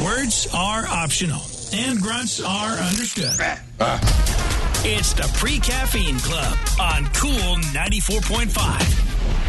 Words are optional, and grunts are understood. It's the Pre-Caffeine Club on Cool 94.5.